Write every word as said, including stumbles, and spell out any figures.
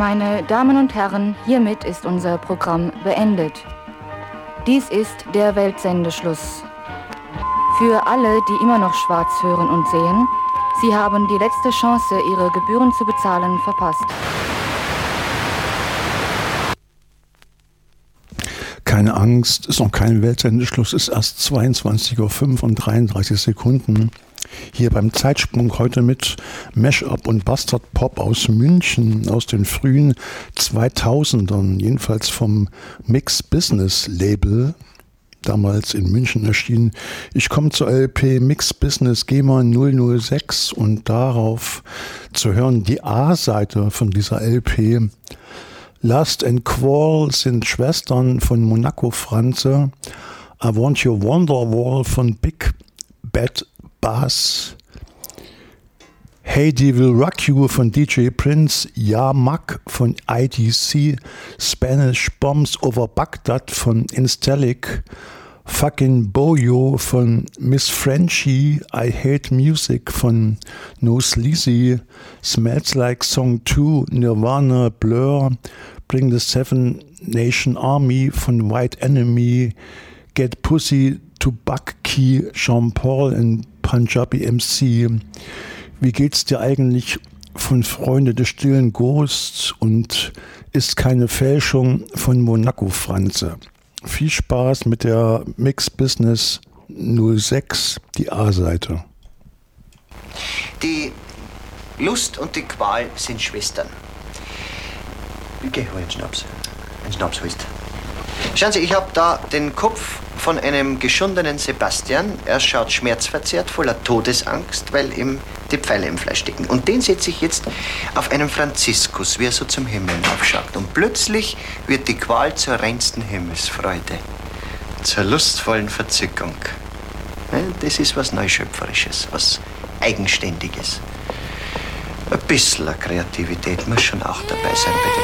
Meine Damen und Herren, hiermit ist unser Programm beendet. Dies ist der Weltsendeschluss. Für alle, die immer noch schwarz hören und sehen, Sie haben die letzte Chance, Ihre Gebühren zu bezahlen, verpasst. Keine Angst, ist noch kein Weltsendeschluss, ist erst zweiundzwanzig Uhr fünf und dreiunddreißig Sekunden. Hier beim Zeitsprung heute mit Mashup und Bastard Pop aus München aus den frühen zweitausendern, jedenfalls vom Mix Business Label, damals in München erschienen. Ich komme zur L P Mix Business GEMA null null sechs und darauf zu hören die A-Seite von dieser L P. Lust and Quarrel sind Schwestern von Monaco Franze. I Want Your Wonderwall von Big Bad Bass. Heidi Will Rock You von D J Prince. Ja Mack von I D C. Spanish Bombs Over Baghdad von Instalic. Fucking Boyo von Miss Frenchie. I Hate Music von No Sleazy. Smells Like Song two Nirvana Blur. Bring the Seven Nation Army von White Enemy. Get Pussy to Bucky, Jean Paul und Punjabi M C. Wie geht's dir eigentlich von Freunde des stillen Ghosts und ist keine Fälschung von Monaco Franze? Viel Spaß mit der Mix Business null sechs, die A-Seite. Die Lust und die Qual sind Schwestern. Geh, hol einen Schnaps. Einen Schnaps holst. Schauen Sie, ich habe da den Kopf von einem geschundenen Sebastian. Er schaut schmerzverzerrt, voller Todesangst, weil ihm die Pfeile im Fleisch stecken. Und den setze ich jetzt auf einen Franziskus, wie er so zum Himmel aufschaut. Und plötzlich wird die Qual zur reinsten Himmelsfreude, zur lustvollen Verzückung. Das ist was Neuschöpferisches, was Eigenständiges. Ein bisschen Kreativität muss schon auch dabei sein bei dem